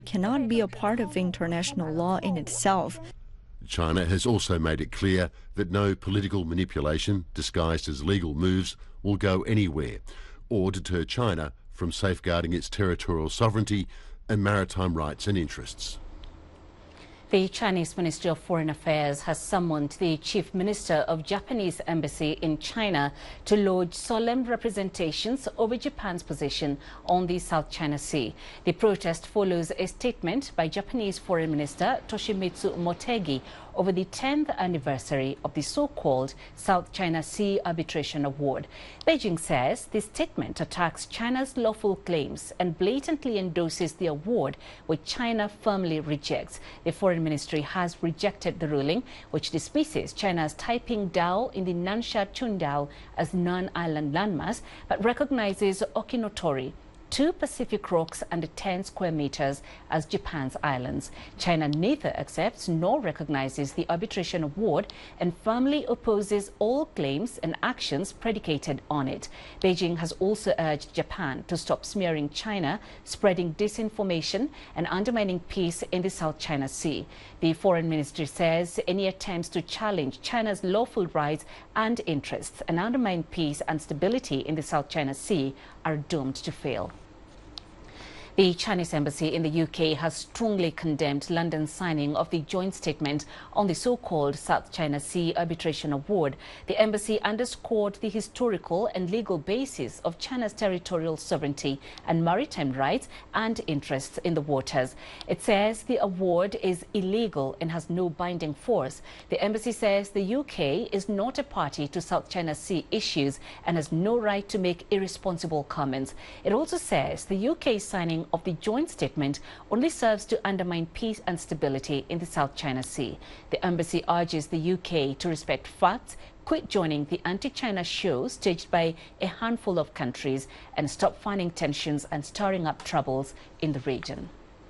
cannot be a part of international law in itself. China has also made it clear that no political manipulation disguised as legal moves will go anywhere or deter China from safeguarding its territorial sovereignty and maritime rights and interests. The Chinese Ministry of Foreign Affairs has summoned the Chief Minister of Japanese Embassy in China to lodge solemn representations over Japan's position on the South China Sea. The protest follows a statement by Japanese Foreign Minister Toshimitsu Motegi over the 10th anniversary of the so-called South China Sea Arbitration Award. Beijing says the statement attacks China's lawful claims and blatantly endorses the award, which China firmly rejects. The Foreign Ministry has rejected the ruling, which dismisses China's Taiping Dao in the Nansha Chundao as non-island landmass, but recognizes Okinotori, 2 Pacific rocks and 10 square meters as Japan's islands. China neither accepts nor recognizes the arbitration award and firmly opposes all claims and actions predicated on it. Beijing has also urged Japan to stop smearing China, spreading disinformation and undermining peace in the South China Sea. The Foreign Ministry says any attempts to challenge China's lawful rights and interests and undermine peace and stability in the South China Sea are doomed to fail. The Chinese embassy in the UK has strongly condemned London's signing of the joint statement on the so-called South China Sea Arbitration Award. The embassy underscored the historical and legal basis of China's territorial sovereignty and maritime rights and interests in the waters. It says the award is illegal and has no binding force. The embassy says the UK is not a party to South China Sea issues and has no right to make irresponsible comments. It also says the UK signing of the joint statement only serves to undermine peace and stability in the South China Sea. The embassy urges the UK to respect facts, quit joining the anti-China show staged by a handful of countries, and stop fanning tensions and stirring up troubles in the region.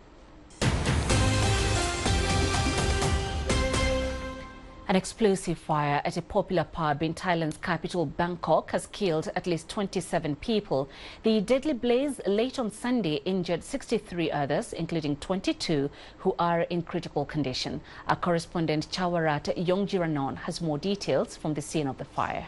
An explosive fire at a popular pub in Thailand's capital, Bangkok, has killed at least 27 people. The deadly blaze late on Sunday injured 63 others, including 22 who are in critical condition. Our correspondent Chawarat Yongjiranon has more details from the scene of the fire.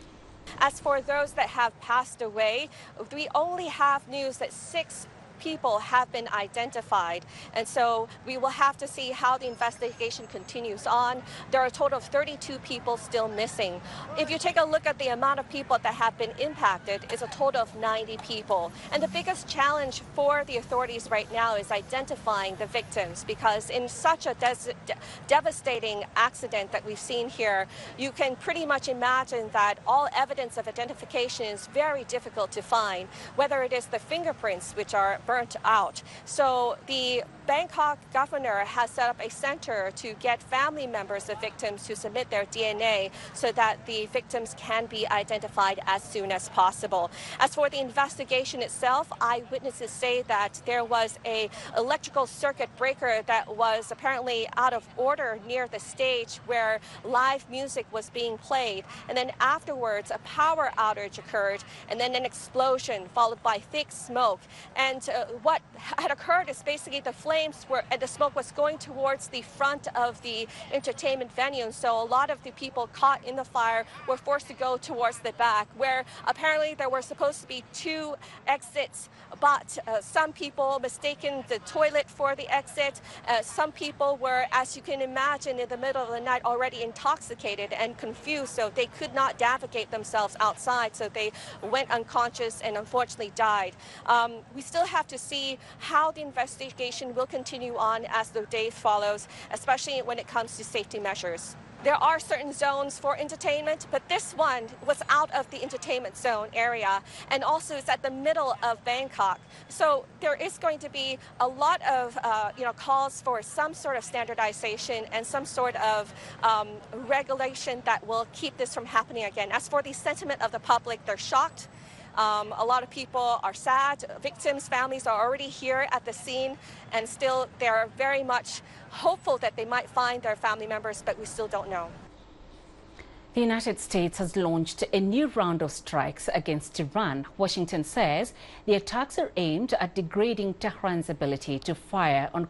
As for those that have passed away, we only have news that 6 people have been identified, and so we will have to see how the investigation continues on. There are a total of 32 people still missing. If you take a look at the amount of people that have been impacted, it's a total of 90 people. And the biggest challenge for the authorities right now is identifying the victims, because in such a devastating accident that we've seen here, you can pretty much imagine that all evidence of identification is very difficult to find, whether it is the fingerprints, which are burnt out. So the Bangkok governor has set up a center to get family members of victims to submit their DNA so that the victims can be identified as soon as possible. As for the investigation itself, eyewitnesses say that there was an electrical circuit breaker that was apparently out of order near the stage where live music was being played. And then afterwards, a power outage occurred, and then an explosion followed by thick smoke. And what had occurred is basically the flames were, and the smoke was going towards the front of the entertainment venue. And so a lot of the people caught in the fire were forced to go towards the back, where apparently there were supposed to be 2 exits, but some people mistaken the toilet for the exit. Some people were, as you can imagine, in the middle of the night already intoxicated and confused, so they could not navigate themselves outside, so they went unconscious and unfortunately died. We still have to see how the investigation will continue on as the day follows, especially when it comes to safety measures. There are certain zones for entertainment, but this one was out of the entertainment zone area, and also it's at the middle of Bangkok. So there is going to be a lot of calls for some sort of standardization and some sort of regulation that will keep this from happening again. As for the sentiment of the public, they're shocked. A lot of people are sad. Victims' families are already here at the scene, and still they're very much hopeful that they might find their family members, but we still don't know. The United States has launched a new round of strikes against Iran. Washington says the attacks are aimed at degrading Tehran's ability to fire on